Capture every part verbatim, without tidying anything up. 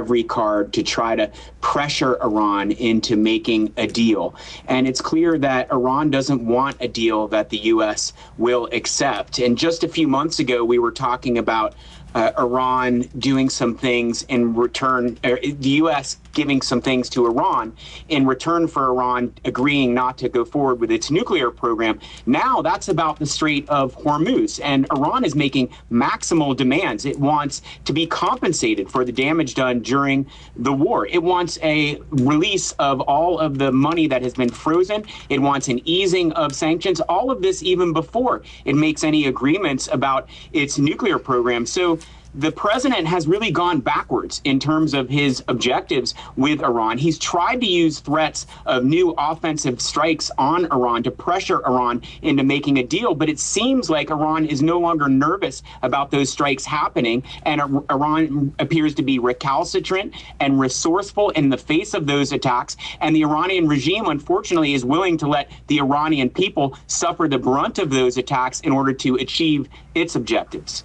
every card to try to pressure Iran into making a deal. And it's clear that Iran doesn't want a deal that the U S will accept. And just a few months ago, we were talking about Uh, Iran doing some things in return, uh, the U S giving some things to Iran in return for Iran agreeing not to go forward with its nuclear program. Now that's about the Strait of Hormuz, and Iran is making maximal demands. It wants to be compensated for the damage done during the war. It wants a release of all of the money that has been frozen. It wants an easing of sanctions, all of this even before it makes any agreements about its nuclear program. So the president has really gone backwards in terms of his objectives with Iran. He's tried to use threats of new offensive strikes on Iran to pressure Iran into making a deal, but it seems like Iran is no longer nervous about those strikes happening, and Iran appears to be recalcitrant and resourceful in the face of those attacks, and the Iranian regime, unfortunately, is willing to let the Iranian people suffer the brunt of those attacks in order to achieve its objectives.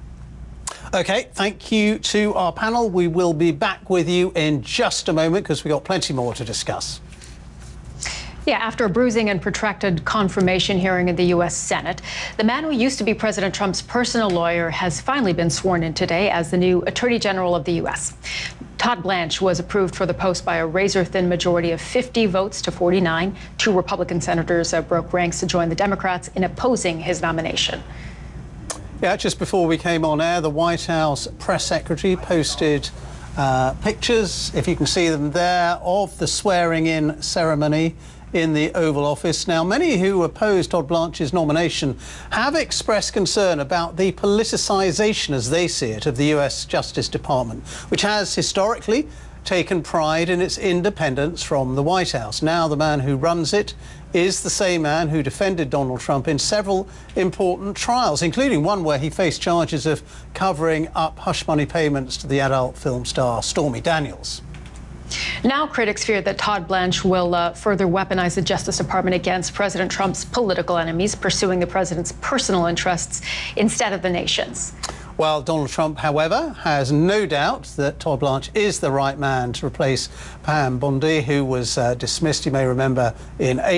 OK, thank you to our panel. We will be back with you in just a moment because we've got plenty more to discuss. Yeah, after a bruising and protracted confirmation hearing in the U S Senate, the man who used to be President Trump's personal lawyer has finally been sworn in today as the new Attorney General of the U S. Todd Blanche was approved for the post by a razor-thin majority of fifty votes to forty-nine. Two Republican senators uh, broke ranks to join the Democrats in opposing his nomination. Yeah, just before we came on air, the White House press secretary posted uh, pictures, if you can see them there, of the swearing-in ceremony in the Oval Office. Now, many who opposed Todd Blanche's nomination have expressed concern about the politicisation, as they see it, of the U S Justice Department, which has historically taken pride in its independence from the White House. Now the man who runs it is the same man who defended Donald Trump in several important trials, including one where he faced charges of covering up hush money payments to the adult film star Stormy Daniels. Now critics fear that Todd Blanche will uh, further weaponize the Justice Department against President Trump's political enemies, pursuing the president's personal interests instead of the nation's. Well, Donald Trump, however, has no doubt that Todd Blanche is the right man to replace Pam Bondi, who was uh, dismissed, you may remember, in April.